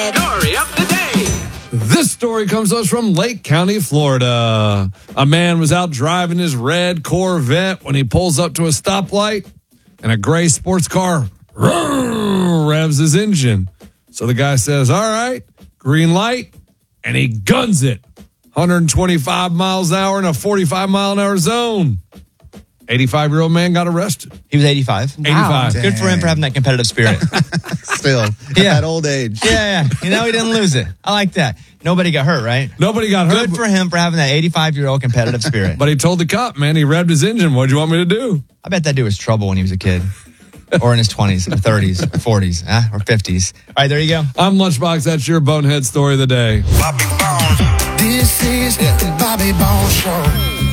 Story of the day. This story comes to us from Lake County, Florida. A man was out driving his red Corvette when he pulls up to a stoplight and a gray sports car revs his engine. So the guy says, all right, green light, and he guns it. 125 miles an hour in a 45-mile-an-hour zone. 85-year-old man got arrested. He was 85. 85. Good for him for having that competitive spirit. Still, at that old age. Yeah. He didn't lose it. I like that. Nobody got hurt, right? Nobody got hurt. Good for him for having that 85-year-old competitive spirit. But he told the cop, man, he revved his engine. What'd you want me to do? I bet that dude was trouble when he was a kid. Or in his 20s, or 30s, or 40s, or 50s. All right, there you go. I'm Lunchbox. That's your Bonehead story of the day. Bobby Bones. This is the Bobby Bones Show.